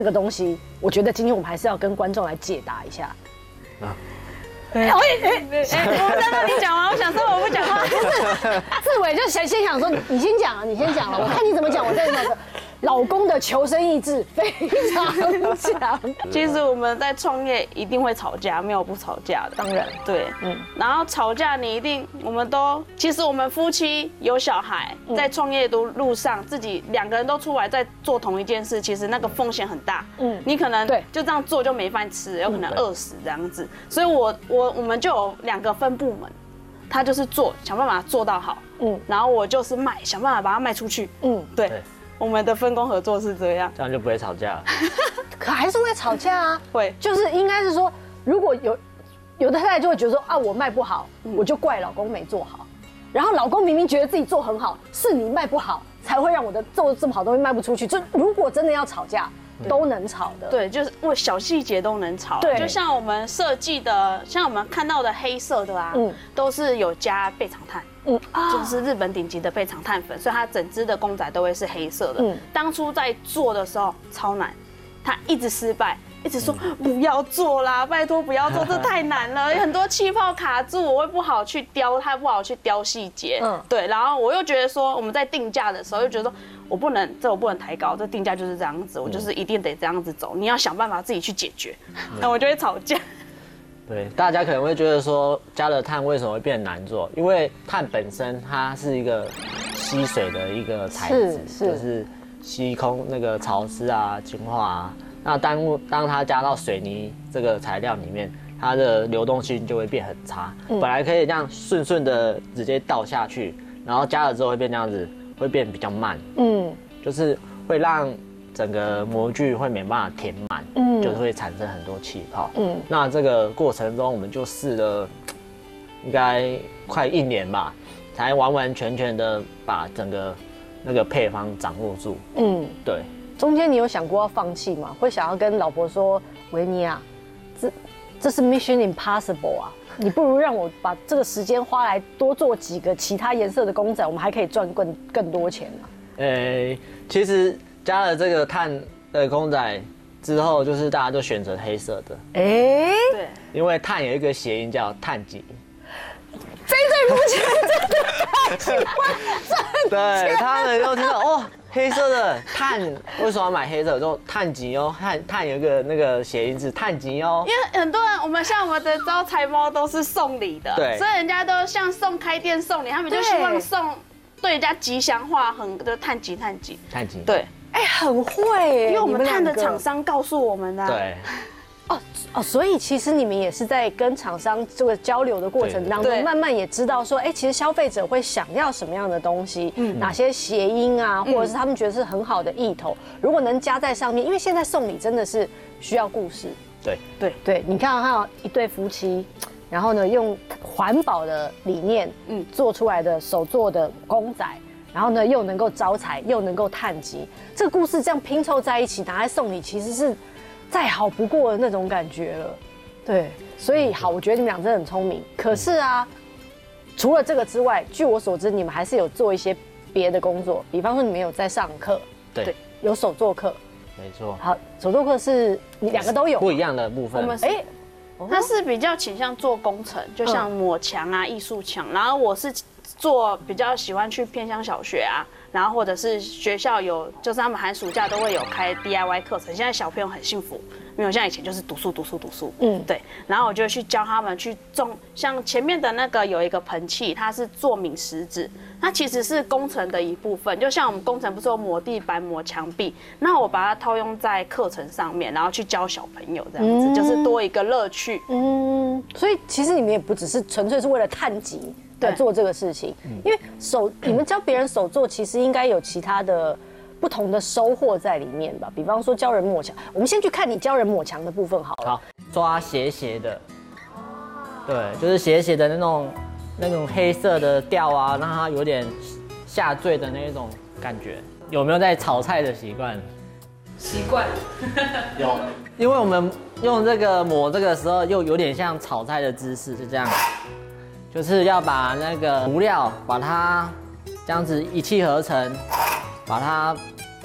这个东西，我觉得今天我们还是要跟观众来解答一下。啊。 我在那里讲完，我想说我不讲话。 志伟就先想说，你先讲了，我看你怎么讲，我再讲。老公的求生意志非常强。 其实我们在创业一定会吵架，没有不吵架的。 当然， 对，然后吵架你一定，其实我们夫妻有小孩，在创业的路上，自己2个人都出来在做同一件事，其实那个风险很大。你可能就这样做就没饭吃，有可能饿死这样子。所以我们就有2个分部门，他就是想办法做到好，然后我就是想办法把它卖出去，对。我们的分工合作是这样， 这样就不会吵架了。 可还是会吵架啊， 会， 就是应该是说，如果有的太太就会觉得说啊，我卖不好，我就怪老公没做好，然后老公明明觉得自己做很好，是你卖不好才会让我的做这么好东西卖不出去。就如果真的要吵架，都能吵的。 对，就是为小细节都能吵。对，就像我们设计的，像我们看到的黑色的啊，都是有加倍长炭。就是日本顶级的倍长碳粉，所以它整只的公仔都会是黑色的。当初在做的时候超难，它一直失败，一直说不要做啦，拜托不要做，这太难了，有很多气泡卡住，我会不好去雕它，不好去雕细节。对，然后我又觉得说我们在定价的时候，又觉得说我不能抬高，这定价就是这样子，我就是一定得这样子走，你要想办法自己去解决，那我就会吵架。 对，大家可能会觉得说加了碳为什么会变难做？因为碳本身它是一个吸水的一个材质，就是吸空那个潮湿啊、氢化啊。那当它加到水泥这个材料里面，它的流动性就会变很差。本来可以这样顺顺的直接倒下去，然后加了之后会变这样子，会变比较慢。就是会让整个模具会没办法填满，就是会产生很多气泡。那这个过程中我们就试了，应该快1年吧，才完完全全的把整个那个配方掌握住。对。 中间你有想过要放弃吗？会想要跟老婆说，维尼啊，这是 Mission Impossible 啊，你不如让我把这个时间花来多做几个其他颜色的公仔，我们还可以赚更多钱嘛。 其实加了这个碳的公仔之后，就是大家都选择黑色的。 对， 因为碳有一个谐音叫碳基。 非对不起，真的太喜欢。 对，他们就听到哦，黑色的碳，为什么要买黑色？就碳基哦，碳有一个那个谐音是碳基哦。 因为很多人，我们的招财猫都是送礼的， 对， 所以人家都像送开店送礼，他们就希望送对人家吉祥话，就碳基。对， 很会， 因为我们碳的厂商告诉我们的。 对。 所以其实你们也是在跟厂商这个交流的过程当中，慢慢也知道说，其实消费者会想要什么样的东西，哪些谐音啊，或者是他们觉得是很好的意头，如果能加在上面，因为现在送礼真的是需要故事。对，你看还有一对夫妻，然后呢用环保的理念，做出来的手做的公仔。然后呢，又能够招财，又能够碳基，这个故事这样拼凑在一起，拿来送礼，其实是再好不过的那种感觉了。对，所以好，我觉得你们俩真的很聪明。可是啊，除了这个之外，据我所知，你们还是有做一些别的工作，比方说你们有在上课， 对， 有手作课， 没错。 好，手作课是你2个都有不一样的部分。 我们他是比较倾向做工程，就像抹墙啊、艺术墙，然后我是做比较喜欢去偏乡小学啊，然后或者是学校就是他们寒暑假都会有开 DIY 课程。现在小朋友很幸福，没有像以前就是读书。对。然后我就去教他们去种，像前面的那个有一个盆器，它是做抿石子，它其实是工程的一部分。就像我们工程不是有抹地板、抹墙壁，那我把它套用在课程上面，然后去教小朋友这样子，就是多一个乐趣。 所以其实你们也不只是纯粹是为了碳基在做这个事情，因为你们教别人手做，其实应该有其他的不同的收获在里面吧？比方说教人抹墙，我们先去看你教人抹墙的部分好了。 好，抓斜斜的，对，就是斜斜的那种黑色的调啊，让它有点下坠的那种感觉。有没有在炒菜的习惯？ 习惯有，因为我们用这个抹这个时候，又有点像炒菜的姿势，是这样。就是要把那个涂料把它这样子一气呵成，把它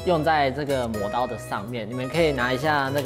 用在这个磨刀的上面。你们可以拿一下那个